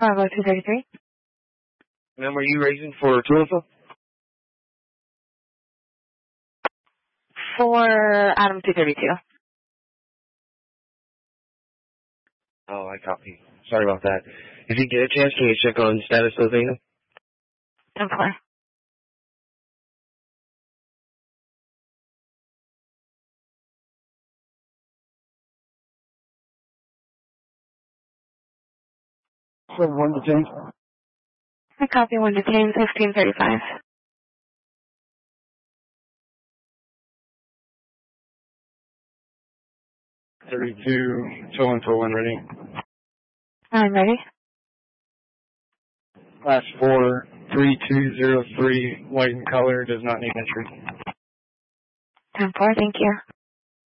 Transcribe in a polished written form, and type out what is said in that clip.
Bravo 233. Ma'am, are you raising for Tulsa? For Adam 232. Oh, I copy. Sorry about that. If you get a chance, can you check on the status of Zena? 10-4. So 1 to 10. I copy 1 to 10, 1535. Showing for 1 ready. I'm ready. Class 4, 3203, white in color, does not need entry. 10-4, thank you.